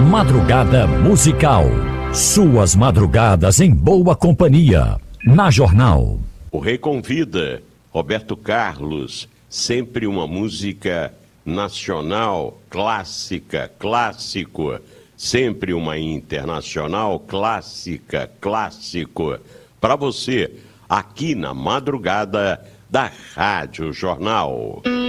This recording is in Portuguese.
Madrugada Musical. Suas madrugadas em boa companhia. Na Jornal. O Rei convida. Roberto Carlos. Sempre uma música nacional, clássica, clássico. Sempre uma internacional, clássica, clássico. Para você, aqui na madrugada da Rádio Jornal.